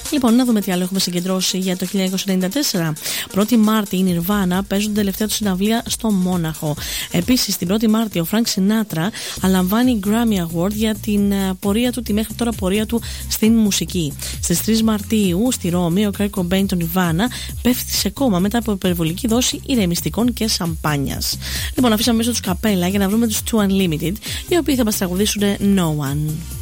Λοιπόν, να δούμε τι άλλο έχουμε συγκεντρώσει για το 1994. 1η Μάρτη η Nirvana παίζουν την τελευταία του συναυλία στο Μόναχο. Επίσης, την 1η Μάρτη ο Frank Sinatra αλαμβάνει Grammy Award για την πορεία του, τη μέχρι τώρα πορεία του στην μουσική. Στις 3 Μαρτίου στη Ρώμη ο Kurt Cobain των Nirvana πέφτει σε κόμμα μετά από υπερβολική δόση ηρεμιστικών και σαμπάνιας. Λοιπόν, αφήσαμε μέσα τους καπέλα για να βρούμε τους Two Unlimited, οι οποίοι θα μας τραγουδήσουν No One.